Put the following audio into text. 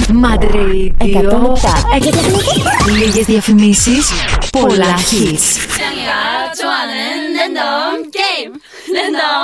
Mad Radio 107. Λίγες διαφημίσεις, πολλά hits. 짱이가 좋아하는 랜덤 게임 랜덤